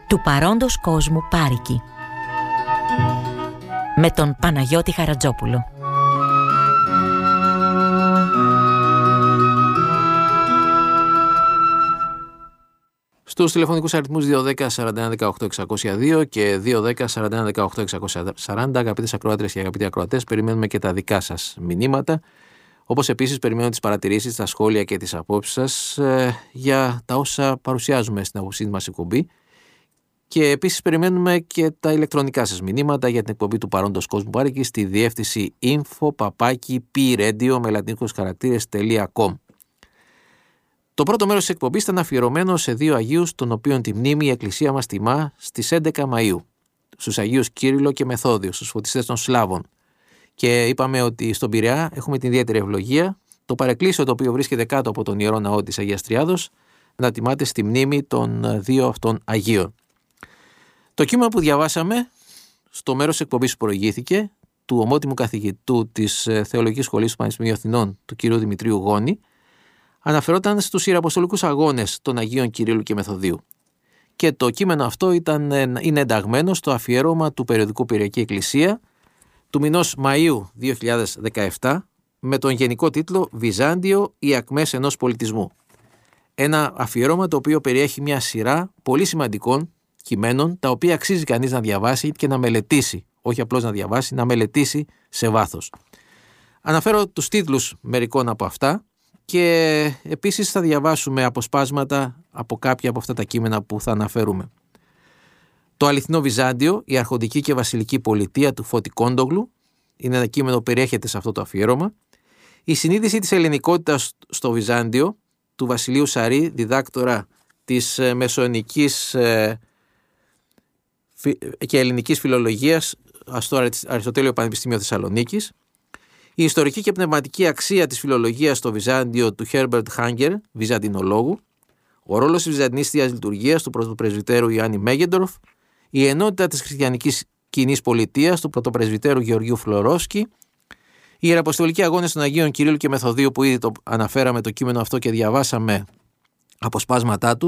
Του παρόντος κόσμου Πάρικη, με τον Παναγιώτη Χαρατζόπουλο. Στους τηλεφωνικούς αριθμούς 210-41-18-602 και 210-41-18-640, αγαπητές ακροάτριες και αγαπητοί ακροατές, περιμένουμε και τα δικά σας μηνύματα. Όπως επίσης περιμένουμε τις παρατηρήσεις, τα σχόλια και τις απόψεις σας για τα όσα παρουσιάζουμε στην απόψη μας εκπομπή. Και επίσης περιμένουμε και τα ηλεκτρονικά σας μηνύματα για την εκπομπή του παρόντος κόσμου Πάρικη στη διεύθυνση info@pradio με λατινικούς χαρακτήρες.com. Το πρώτο μέρος της εκπομπής ήταν αφιερωμένο σε δύο Αγίους, των οποίων τη μνήμη η Εκκλησία μας τιμά στις 11 Μαΐου. Στους Αγίους Κύριλλο και Μεθόδιο, στους φωτιστές των Σλάβων. Και είπαμε ότι στον Πειραιά έχουμε την ιδιαίτερη ευλογία, το παρεκκλήσιο το οποίο βρίσκεται κάτω από τον Ιερό Ναό της Αγίας Τριάδος, να τιμάται στη μνήμη των δύο αυτών Αγίων. Το κείμενο που διαβάσαμε στο μέρος της εκπομπής που προηγήθηκε, του ομότιμου καθηγητού της Θεολογικής Σχολής του Πανεπιστημίου Αθηνών, του κ. Δημητρίου Γόνη, αναφερόταν στους ιεραποστολικούς αγώνες των Αγίων Κυρίλλου και Μεθοδίου. Και το κείμενο αυτό είναι ενταγμένο στο αφιέρωμα του περιοδικού Πειραιακή Εκκλησία του μηνός Μαΐου 2017 με τον γενικό τίτλο «Βυζάντιο, οι ακμές ενός πολιτισμού». Ένα αφιέρωμα το οποίο περιέχει μια σειρά πολύ σημαντικών κειμένων, τα οποία αξίζει κανείς να διαβάσει και να μελετήσει, όχι απλώς να διαβάσει, να μελετήσει σε βάθος. Αναφέρω τους τίτλους μερικών από αυτά και επίσης θα διαβάσουμε αποσπάσματα από κάποια από αυτά τα κείμενα που θα αναφέρουμε. Το αληθινό Βυζάντιο, η αρχοντική και βασιλική πολιτεία του Φώτη Κόντογλου, είναι ένα κείμενο που περιέχεται σε αυτό το αφιέρωμα. Η συνείδηση της ελληνικότητας στο Βυζάντιο, του Βασιλείου Σαρή, διδάκτορα της μεσοελληνικής και ελληνικής φιλολογίας στο Αριστοτέλειο Πανεπιστήμιο Θεσσαλονίκης. Η ιστορική και πνευματική αξία της φιλολογίας στο Βυζάντιο του Herbert Hanger, βυζαντινολόγου. Ο ρόλος της βυζαντινίστιας λειτουργίας του πρωτοπρεσβυτέρου Ιωάννη Μέγεντορφ. Η ενότητα της χριστιανικής κοινής πολιτείας του πρωτοπρεσβυτέρου Γεωργίου Φλωρόσκη. Οι ιεραποστολικοί αγώνες των Αγίων Κυρίλλου και Μεθοδίου, που ήδη το αναφέραμε το κείμενο αυτό και διαβάσαμε αποσπάσματά του.